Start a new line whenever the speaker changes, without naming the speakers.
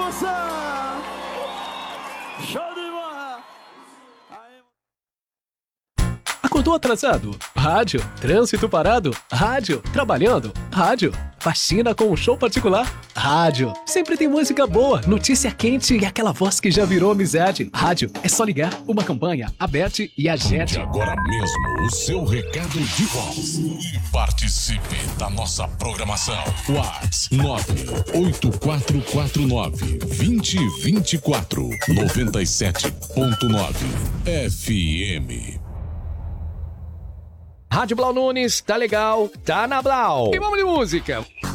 Nossa! Show de bola!
Acordou atrasado? Rádio. Trânsito parado? Rádio. Trabalhando? Rádio. Faxina com um show particular? Rádio. Sempre tem música boa, notícia quente e aquela voz que já virou amizade. Rádio. É só ligar, uma campanha, aberte e agete.
Mande agora mesmo o seu recado de voz e participe da nossa programação. WhatsApp 98449-2024 97.9 FM.
Rádio Blau Nunes, tá legal, tá na Blau. E vamos de música.